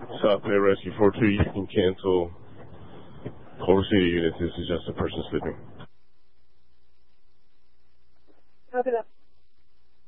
South Bay Rescue 42, you can cancel Culver City units. This is just a person sleeping. Copy that.